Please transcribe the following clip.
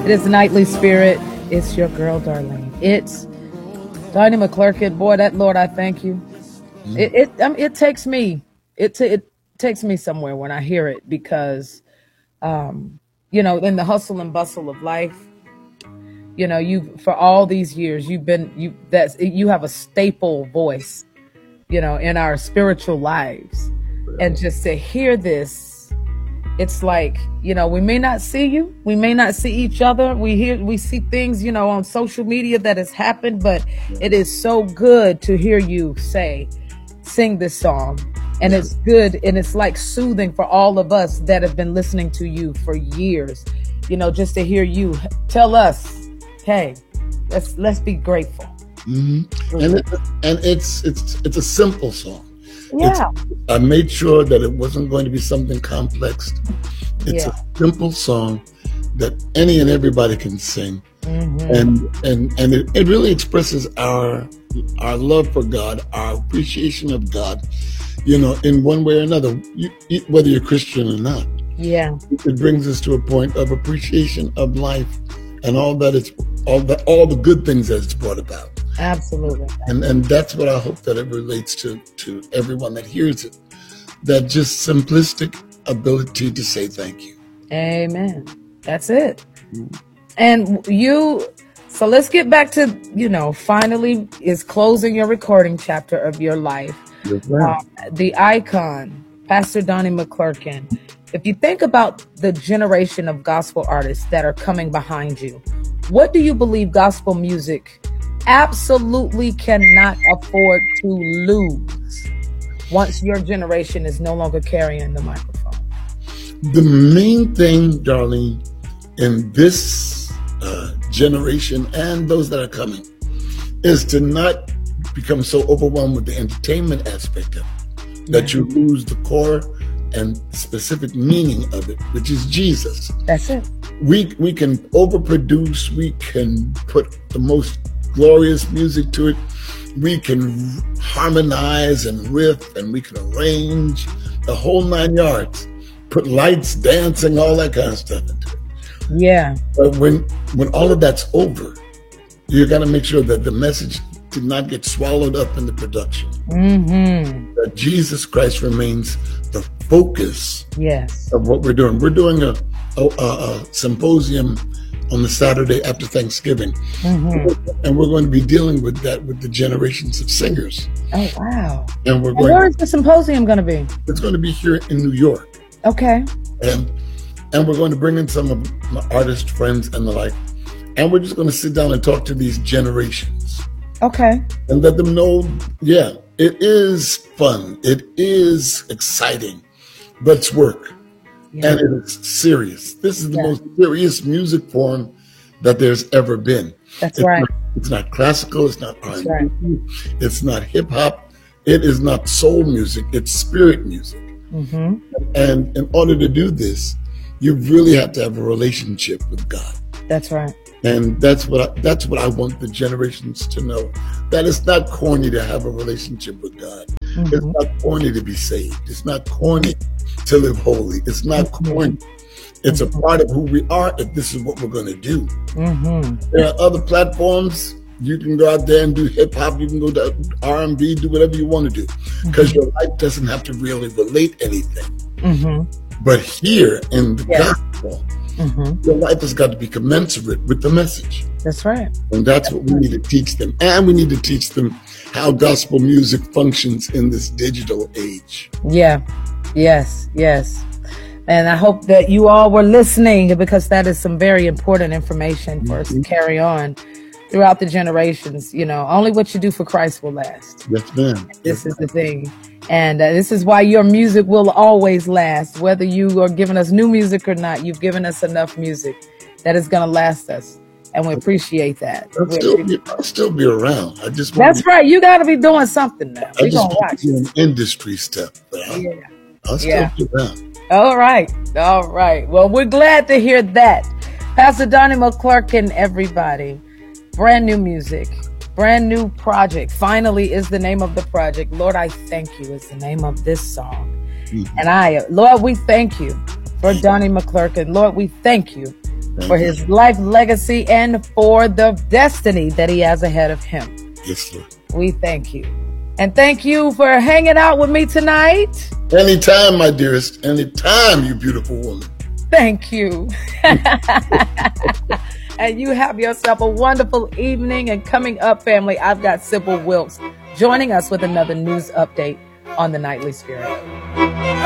It is Nightly Spirit. It's your girl, Darlene. It's Donnie McClurkin. Boy, that Lord, I thank you. It takes me. It takes me somewhere when I hear it because, in the hustle and bustle of life, you for all these years you have a staple voice, in our spiritual lives, and just to hear this. It's like, we may not see you. We may not see each other. We see things, on social media that has happened, but it is so good to hear you sing this song. And it's good. And it's like soothing for all of us that have been listening to you for years, just to hear you tell us, hey, let's be grateful. Mm-hmm. And it's a simple song. Yeah. I made sure that it wasn't going to be something complex. It's a simple song that any and everybody can sing. Mm-hmm. And it really expresses our love for God, our appreciation of God, in one way or another, whether you're Christian or not. Yeah. It brings us to a point of appreciation of life and all the good things that it's brought about. Absolutely. And that's what I hope that it relates to everyone that hears it. That just simplistic ability to say thank you. Amen. That's it. And so let's get back to, finally is closing your recording chapter of your life. Yes, ma'am. The icon, Pastor Donnie McClurkin. If you think about the generation of gospel artists that are coming behind you, what do you believe gospel music absolutely cannot afford to lose once your generation is no longer carrying the microphone? The main thing, Darlene, in this generation and those that are coming is to not become so overwhelmed with the entertainment aspect of it that you lose the core and specific meaning of it, which is Jesus. That's it. We can overproduce, we can put the most glorious music to it, we can harmonize and riff, and we can arrange the whole 9 yards, put lights, dancing, all that kind of stuff into it. Yeah. But when all of that's over, you got to make sure that the message did not get swallowed up in the production. Mm-hmm. That Jesus Christ remains the focus of what we're doing. We're doing a symposium on the Saturday after Thanksgiving. Mm-hmm. And we're going to be dealing with that with the generations of singers. Oh, wow. And where is the symposium going to be? It's going to be here in New York. Okay. And we're going to bring in some of my artist friends and the like. And we're just going to sit down and talk to these generations. Okay. And let them know, it is fun. It is exciting, but it's work. Yeah. And it is serious. This is the most serious music form that there's ever been. That's right. It's not classical. It's not R&B. Right. It's not hip hop. It is not soul music. It's spirit music. Mm-hmm. And in order to do this, you really have to have a relationship with God. That's right. And that's what I want the generations to know. That it's not corny to have a relationship with God. Mm-hmm. It's not corny to be saved. It's not corny to live holy. It's not corny. It's a part of who we are if this is what we're going to do. Mm-hmm. There are other platforms. You can go out there and do hip hop. You can go to R&B, do whatever you want to do. Because your life doesn't have to really relate anything. Mm-hmm. But here in the gospel, your life has got to be commensurate with the message. That's right. And that's what we need to teach them. And we need to teach them how gospel music functions in this digital age. Yeah. Yes. And I hope that you all were listening, because that is some very important information for us to carry on throughout the generations. Only what you do for Christ will last. Yes, ma'am. This is the thing. And this is why your music will always last. Whether you are giving us new music or not, you've given us enough music that is going to last us. And we appreciate that. I'll still be around. That's right. You got to be doing something now. We're going to watch it. Industry stuff. But I'll still be around. All right. Well, we're glad to hear that. Pastor Donnie McClurkin, everybody. Brand new music. Brand new project. Finally is the name of the project. Lord, I thank you is the name of this song. Mm-hmm. And Lord, we thank you for Donnie McClurkin. Lord, we thank you for his life legacy and for the destiny that he has ahead of him. Yes, Lord. We thank you. And thank you for hanging out with me tonight. Anytime, my dearest. Anytime, you beautiful woman. Thank you. And you have yourself a wonderful evening. And coming up, family, I've got Sybil Wilkes joining us with another news update on the Nightly Spirit.